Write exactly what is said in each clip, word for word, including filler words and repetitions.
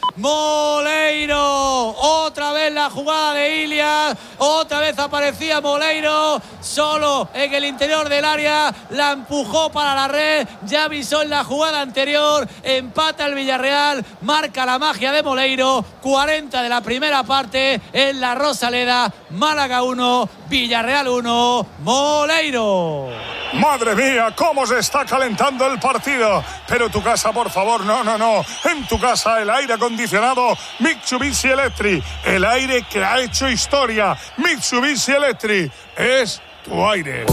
Moleiro, otra vez la jugada de Ilias, otra vez aparecía Moleiro solo en el interior del área, la empujó para la red, ya avisó en la jugada anterior, empata el Villarreal, marca la magia de Moleiro, cuarenta de la primera parte en la Rosaleda. Málaga uno, Villarreal uno, Moleiro. Madre mía, cómo se está calentando el partido. Pero tu casa, por favor, no, no, no. En tu casa el aire acondicionado Mitsubishi Electric, el aire que ha hecho historia. Mitsubishi Electric es tu aire.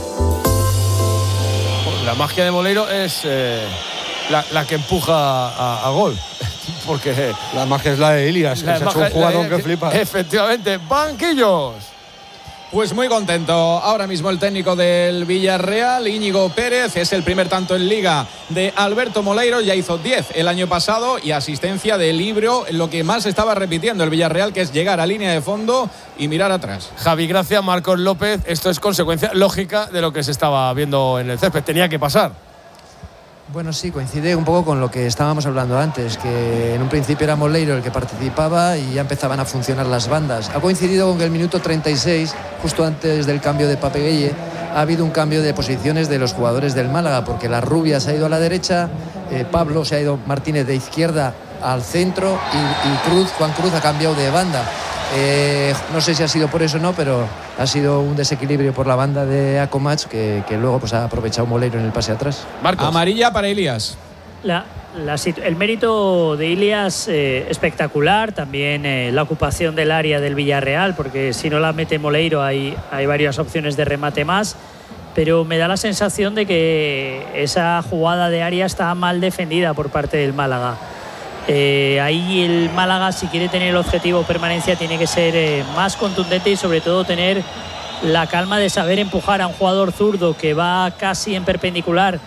La magia de Moleiro es eh, la, la que empuja a, a gol. Porque la magia es la de Ilias, que se ha hecho un jugador que flipa. Efectivamente, banquillos. Pues muy contento ahora mismo el técnico del Villarreal, Íñigo Pérez. Es el primer tanto en Liga de Alberto Moleiro, ya hizo diez el año pasado, y asistencia de Libro, lo que más estaba repitiendo el Villarreal, que es llegar a línea de fondo y mirar atrás. Javi Gracia, Marcos López, esto es consecuencia lógica de lo que se estaba viendo en el césped, tenía que pasar. Bueno, sí, coincide un poco con lo que estábamos hablando antes, que en un principio era Moleiro el que participaba y ya empezaban a funcionar las bandas. Ha coincidido con que el minuto treinta y seis, justo antes del cambio de Pape Gueye, ha habido un cambio de posiciones de los jugadores del Málaga, porque la Rubia se ha ido a la derecha, eh, Pablo se ha ido, Martínez de izquierda al centro y, y Cruz, Juan Cruz ha cambiado de banda. Eh, no sé si ha sido por eso o no, pero ha sido un desequilibrio por la banda de Acomach que, que luego pues ha aprovechado Moleiro en el pase atrás. Marcos. Amarilla para Ilias. La, la, el mérito de Ilias eh, espectacular, también eh, la ocupación del área del Villarreal, porque si no la mete Moleiro hay, hay varias opciones de remate más, pero me da la sensación de que esa jugada de área está mal defendida por parte del Málaga. Eh, ahí el Málaga, si quiere tener el objetivo permanencia, tiene que ser eh, más contundente y sobre todo tener la calma de saber empujar a un jugador zurdo que va casi en perpendicular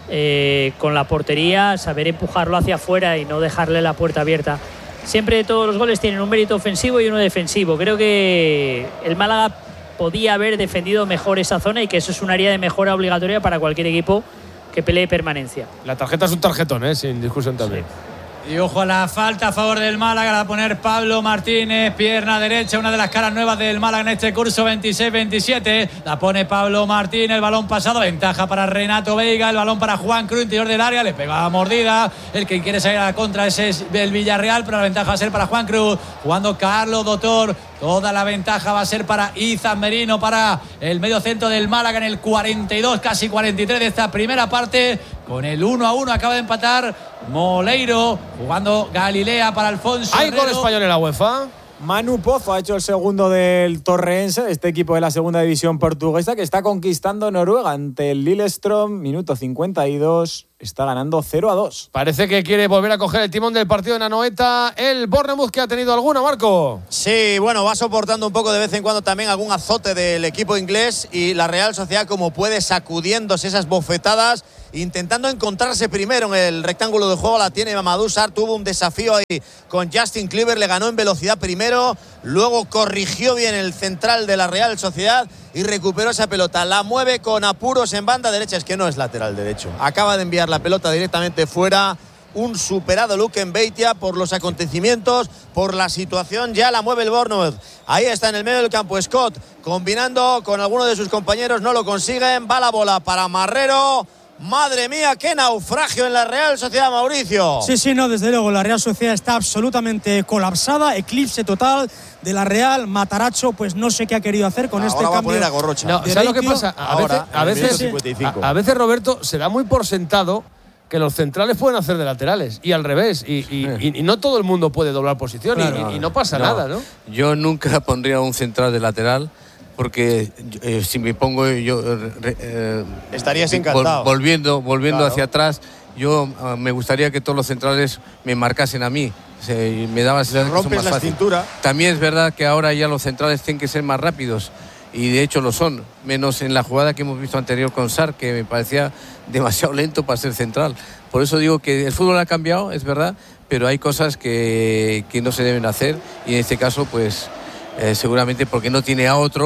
eh, con la portería, saber empujarlo hacia afuera y no dejarle la puerta abierta. Siempre todos los goles tienen un mérito ofensivo y uno defensivo. Creo que el Málaga podía haber defendido mejor esa zona y que eso es un área de mejora obligatoria para cualquier equipo que pelee permanencia. La tarjeta es un tarjetón, ¿eh? Sin discusión también. Sí. Y ojo a la falta a favor del Málaga, la va a poner Pablo Martínez, pierna derecha, una de las caras nuevas del Málaga en este curso veintiséis veintisiete. La pone Pablo Martínez, el balón pasado, ventaja para Renato Veiga, el balón para Juan Cruz, interior del área, le pega la mordida. El que quiere salir a la contra ese es el Villarreal, pero la ventaja va a ser para Juan Cruz. Jugando Carlos Doctor, toda la ventaja va a ser para Izan Merino, para el medio centro del Málaga en el cuarenta y dos, casi cuarenta y tres de esta primera parte. Con el uno a uno acaba de empatar Moleiro, jugando Galilea para Alfonso. ¿Hay gol español en la UEFA? Manu Pozo ha hecho el segundo del Torreense, este equipo de la segunda división portuguesa que está conquistando Noruega ante el Lillestrøm, minuto cincuenta y dos, está ganando cero a dos. Parece que quiere volver a coger el timón del partido en Anoeta el Bournemouth, que ha tenido alguna, Marco. Sí, bueno, va soportando un poco de vez en cuando también algún azote del equipo inglés y la Real Sociedad como puede sacudiéndose esas bofetadas, intentando encontrarse primero en el rectángulo de juego. La tiene Mamadou Sarr, tuvo un desafío ahí con Justin Kluivert, le ganó en velocidad primero, luego corrigió bien el central de la Real Sociedad y recuperó esa pelota, la mueve con apuros en banda derecha, es que no es lateral derecho, acaba de enviar la pelota directamente fuera. Un superado Luke Mbeitia por los acontecimientos, por la situación, ya la mueve el Bournemouth. Ahí está en el medio del campo Scott, combinando con alguno de sus compañeros, no lo consiguen, va la bola para Marrero. Madre mía, qué naufragio en la Real Sociedad, Mauricio. Sí, sí, no, desde luego, la Real Sociedad está absolutamente colapsada, eclipse total de la Real. Mataracho, pues no sé qué ha querido hacer con ahora este va cambio. A poner a Gorrocha. No, ¿sabes lo que pasa? A ahora, veces, a veces, a, a veces, Roberto, se da muy por sentado que los centrales pueden hacer de laterales y al revés, y, y, y, y no todo el mundo puede doblar posición, claro, y, y no pasa no, nada, ¿no? Yo nunca pondría un central de lateral, porque eh, si me pongo yo eh, eh, estarías encantado. Vol, volviendo volviendo claro. hacia atrás, yo uh, me gustaría que todos los centrales me marcasen a mí. Se, me daba la sensación que son más la fácil. cintura. También es verdad que ahora ya los centrales tienen que ser más rápidos, y de hecho lo son, menos en la jugada que hemos visto anterior con Sarr, que me parecía demasiado lento para ser central. Por eso digo que el fútbol ha cambiado, es verdad, pero hay cosas que, que no se deben hacer, y en este caso pues eh, seguramente porque no tiene a otro,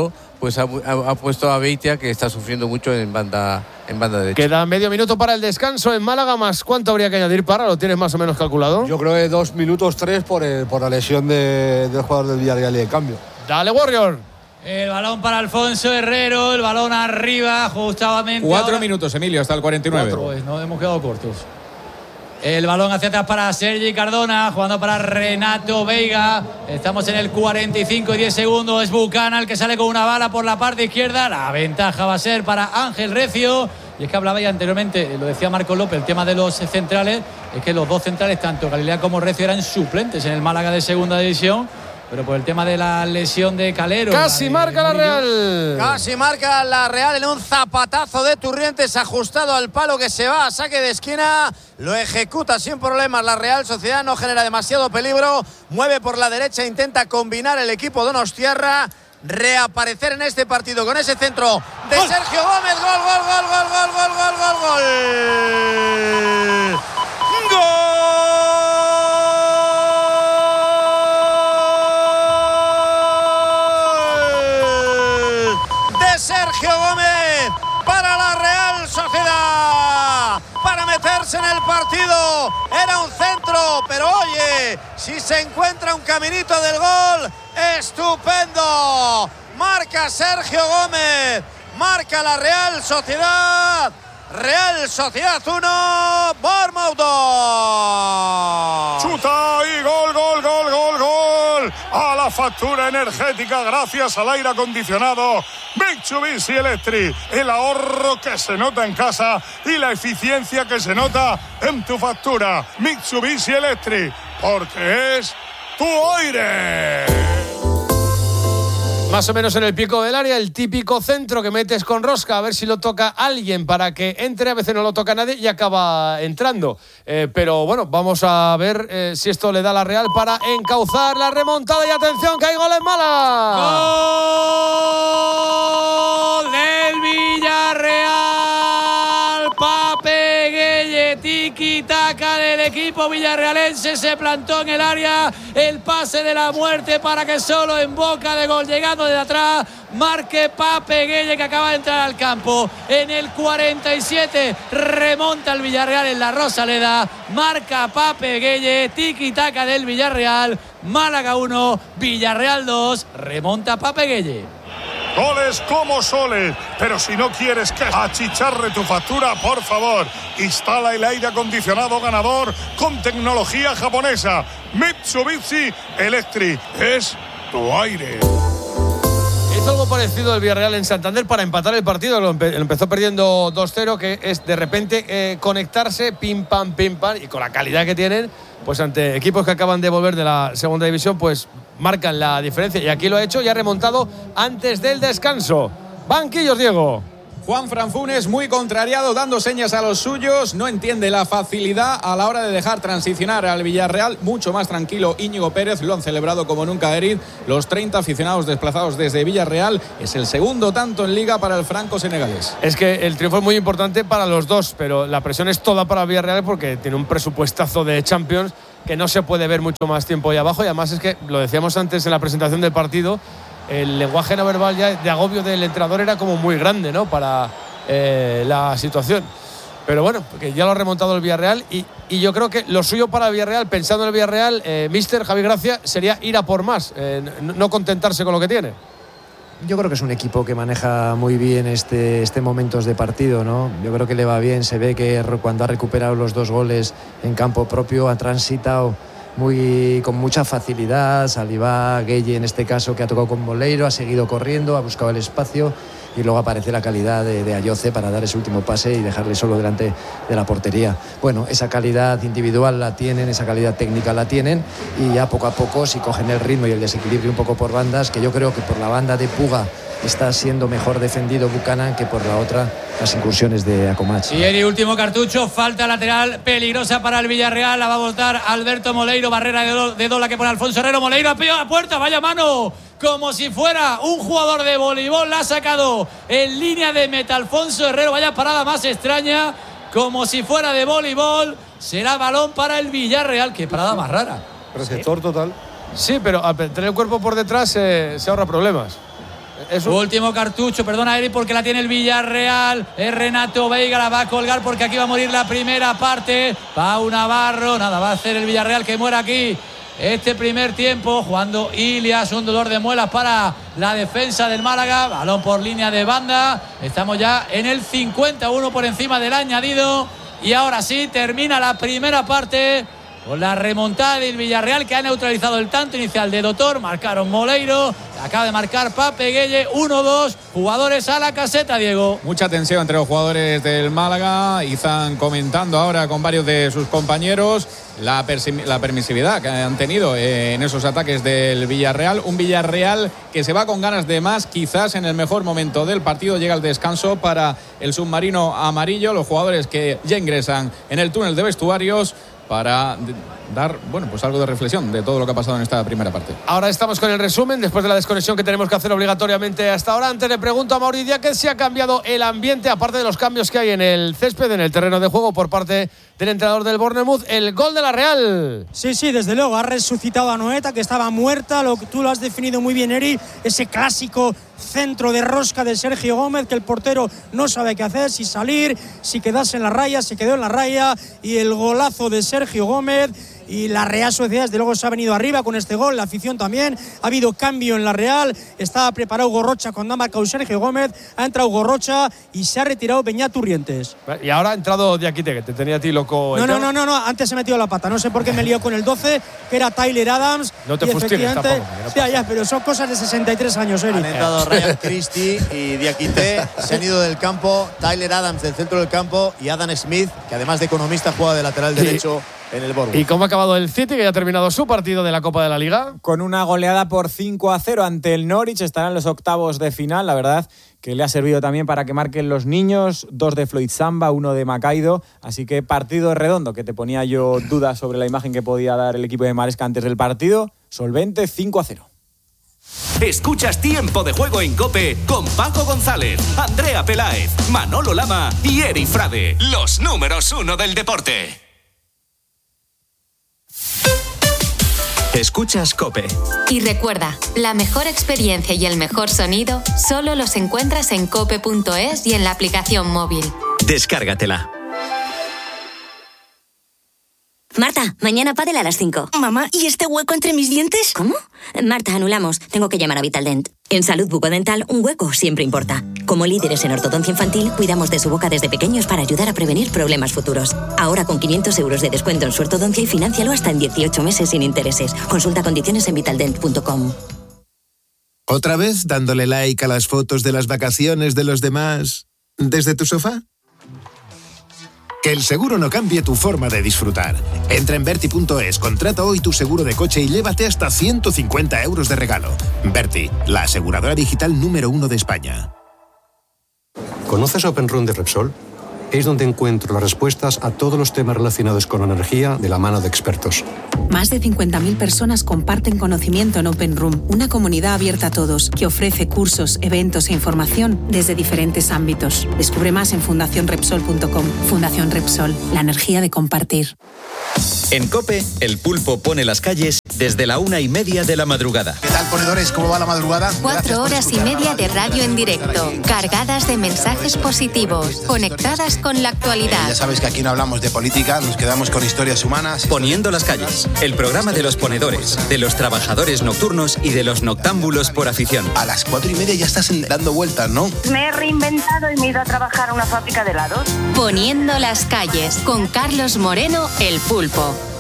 pues ha, ha, ha puesto a Beitia, que está sufriendo mucho en banda, en banda derecha. Queda medio minuto para el descanso en Málaga, más ¿cuánto habría que añadir, Parra? ¿Lo tienes más o menos calculado? Yo creo que dos minutos tres por, el, por la lesión de, del jugador del Villarreal y el cambio. Dale, Warrior. El balón para Alfonso Herrero, el balón arriba, justamente. Cuatro ahora. minutos, Emilio, hasta el cuarenta y nueve. Cuatro, pues no hemos quedado cortos. El balón hacia atrás para Sergi Cardona, jugando para Renato Veiga. Estamos en el cuarenta y cinco y diez segundos. Es Bucana el que sale con una bala por la parte izquierda. La ventaja va a ser para Ángel Recio. Y es que hablaba ya anteriormente, lo decía Marco López, el tema de los centrales. Es que los dos centrales, tanto Galilea como Recio, eran suplentes en el Málaga de segunda división. Pero por el tema de la lesión de Calero. Casi marca la Real. Casi marca la Real en un zapatazo de Turrientes ajustado al palo que se va a saque de esquina. Lo ejecuta sin problemas la Real Sociedad. No genera demasiado peligro. Mueve por la derecha. Intenta combinar el equipo donostiarra. Reaparecer en este partido con ese centro de ¡Gol! Sergio Gómez. Gol, gol, gol, gol, gol, gol, gol, gol, gol. Gol. Sergio Gómez para la Real Sociedad, para meterse en el partido. Era un centro, pero oye, si se encuentra un caminito del gol, estupendo. Marca Sergio Gómez, marca la Real Sociedad. Real Sociedad uno, Bournemouth dos. Chuta y gol, gol, gol, gol, gol. A la factura energética gracias al aire acondicionado Mitsubishi Electric. El ahorro que se nota en casa y la eficiencia que se nota en tu factura. Mitsubishi Electric, porque es tu aire. Más o menos en el pico del área, el típico centro que metes con rosca a ver si lo toca alguien para que entre. A veces no lo toca nadie y acaba entrando. Eh, pero bueno, vamos a ver eh, si esto le da a la Real para encauzar la remontada. Y atención, que hay gol en Málaga. ¡Gol del Villarreal! Pape Gueye, tiki-taka del equipo villarrealense. Se plantó en el área. El pase de la muerte para que solo en boca de gol, llegando de atrás, marque Pape Gueye, que acaba de entrar al campo. En el cuarenta y siete remonta el Villarreal en la Rosaleda. Marca Pape Gueye, tiki-taka del Villarreal. Málaga uno, Villarreal dos. Remonta Pape Gueye. Goles como soles, pero si no quieres que achicharre tu factura, por favor, instala el aire acondicionado ganador con tecnología japonesa. Mitsubishi Electric, es tu aire. Hizo algo parecido el Villarreal en Santander para empatar el partido. Lo, empe- lo empezó perdiendo dos cero, que es de repente eh, conectarse, pim, pam, pim, pam, y con la calidad que tienen, pues ante equipos que acaban de volver de la segunda división, pues marcan la diferencia. Y aquí lo ha hecho y ha remontado antes del descanso. Banquillos, Diego. Juan Franfunes muy contrariado, dando señas a los suyos, no entiende la facilidad a la hora de dejar transicionar al Villarreal. Mucho más tranquilo Íñigo Pérez, lo han celebrado como nunca Eric. Los treinta aficionados desplazados desde Villarreal. Es el segundo tanto en Liga para el franco-senegalés. Es que el triunfo es muy importante para los dos, pero la presión es toda para el Villarreal porque tiene un presupuestazo de Champions que no se puede ver mucho más tiempo ahí abajo. Y además es que, lo decíamos antes en la presentación del partido, el lenguaje no verbal ya de agobio del entrenador era como muy grande, ¿no?, para eh, la situación. Pero bueno, porque ya lo ha remontado el Villarreal y, y yo creo que lo suyo para el Villarreal, pensando en el Villarreal, eh, míster Javi Gracia, sería ir a por más, eh, no, no contentarse con lo que tiene. Yo creo que es un equipo que maneja muy bien este, este momentos de partido, ¿no? Yo creo que le va bien, se ve que cuando ha recuperado los dos goles en campo propio ha transitado muy, con mucha facilidad. Salivá, Gueye en este caso, que ha tocado con Moleiro, ha seguido corriendo, ha buscado el espacio y luego aparece la calidad de, de Ayoce para dar ese último pase y dejarle solo delante de la portería. Bueno, esa calidad individual la tienen, esa calidad técnica la tienen y ya poco a poco, si cogen el ritmo y el desequilibrio un poco por bandas, que yo creo que por la banda de Puga está siendo mejor defendido Buchanan que por la otra, las incursiones de Acomachi. Y en el último cartucho, falta lateral peligrosa para el Villarreal, la va a botar Alberto Moleiro, barrera de, do, de Dola que pone Alfonso Herrero. Moleiro ha pillado a puerta, vaya mano, como si fuera un jugador de voleibol, la ha sacado en línea de meta Alfonso Herrero. Vaya parada más extraña, como si fuera de voleibol. Será balón para el Villarreal. Qué parada más rara. Receptor total. Sí, pero al tener el cuerpo por detrás eh, se ahorra problemas. Es un... Último cartucho, perdona Eri, porque la tiene el Villarreal. Es Renato Veiga, la va a colgar porque aquí va a morir la primera parte. Pau Navarro, nada, va a hacer el Villarreal que muera aquí este primer tiempo, jugando Ilias, un dolor de muelas para la defensa del Málaga. Balón por línea de banda. Estamos ya en el cincuenta y uno por encima del añadido. Y ahora sí, termina la primera parte con la remontada del Villarreal, que ha neutralizado el tanto inicial de Doctor. Marcaron Moleiro, acaba de marcar Pape Gueye, uno dos, jugadores a la caseta, Diego. Mucha tensión entre los jugadores del Málaga. Izan comentando ahora con varios de sus compañeros la, la permisividad que han tenido en esos ataques del Villarreal. Un Villarreal que se va con ganas de más, quizás en el mejor momento del partido. Llega el descanso para el submarino amarillo. Los jugadores que ya ingresan en el túnel de vestuarios para dar, bueno, pues algo de reflexión de todo lo que ha pasado en esta primera parte. Ahora estamos con el resumen, después de la desconexión que tenemos que hacer obligatoriamente hasta ahora. Antes le pregunto a Mauri Díaz si ha cambiado el ambiente, aparte de los cambios que hay en el césped, en el terreno de juego por parte del entrenador del Bournemouth. El gol de la Real. Sí, sí, desde luego, ha resucitado a Noeta, que estaba muerta, lo que tú lo has definido muy bien, Eri, ese clásico centro de rosca de Sergio Gómez, que el portero no sabe qué hacer, si salir, si quedarse en la raya, se quedó en la raya, y el golazo de Sergio Gómez. Y la Real Sociedad desde luego se ha venido arriba con este gol, la afición también, ha habido cambio en la Real, estaba preparado Hugo Rocha cuando ha marcado Sergio Gómez, ha entrado Hugo Rocha y se ha retirado Beñat Turrientes. Y ahora ha entrado Diakite, que te tenía a ti loco. No, no, no, no, no, antes se metió la pata, no sé por qué me lió con el doce, que era Tyler Adams. No te fustigues tampoco. No ya, ya, pero son cosas de sesenta y tres años, Eric. Han entrado Ryan Christie y Diakite, se han ido del campo, Tyler Adams del centro del campo y Adam Smith, que además de economista juega de lateral derecho. Sí. En el Bournemouth. ¿Y cómo ha acabado el City, que ya ha terminado su partido de la Copa de la Liga? Con una goleada por cinco a cero ante el Norwich. Estarán los octavos de final. La verdad que le ha servido también para que marquen los niños. Dos de Floyd Samba, uno de Macaido. Así que partido redondo, que te ponía yo dudas sobre la imagen que podía dar el equipo de Maresca antes del partido. Solvente, cinco a cero. Escuchas Tiempo de Juego en COPE con Paco González, Andrea Peláez, Manolo Lama y Eri Frade. Los números uno del deporte. Escuchas COPE. Y recuerda, la mejor experiencia y el mejor sonido solo los encuentras en cope punto es y en la aplicación móvil. Descárgatela. Marta, mañana pádel a las cinco. Mamá, ¿y este hueco entre mis dientes? ¿Cómo? Marta, anulamos. Tengo que llamar a Vitaldent. En salud bucodental, un hueco siempre importa. Como líderes en ortodoncia infantil, cuidamos de su boca desde pequeños para ayudar a prevenir problemas futuros. Ahora con quinientos euros de descuento en su ortodoncia y fináncialo hasta en dieciocho meses sin intereses. Consulta condiciones en vitaldent punto com. ¿Otra vez dándole like a las fotos de las vacaciones de los demás desde tu sofá? Que el seguro no cambie tu forma de disfrutar. Entra en Berti punto es, contrata hoy tu seguro de coche y llévate hasta ciento cincuenta euros de regalo. Berti, la aseguradora digital número uno de España. ¿Conoces Open Room de Repsol? Es donde encuentro las respuestas a todos los temas relacionados con energía de la mano de expertos. Más de cincuenta mil personas comparten conocimiento en Open Room, una comunidad abierta a todos que ofrece cursos, eventos e información desde diferentes ámbitos. Descubre más en fundación repsol punto com. Fundación Repsol, la energía de compartir. En COPE, el pulpo pone las calles desde la una y media de la madrugada. ¿Qué tal, ponedores? ¿Cómo va la madrugada? Cuatro horas y media de radio en directo, cargadas de mensajes positivos, conectadas con la actualidad. Eh, ya sabes que aquí no hablamos de política, nos quedamos con historias humanas. Poniendo las calles, el programa de los ponedores, de los trabajadores nocturnos y de los noctámbulos por afición. A las cuatro y media ya estás dando vueltas, ¿no? Me he reinventado y me he ido a trabajar a una fábrica de helados. Poniendo las calles, con Carlos Moreno, el pulpo.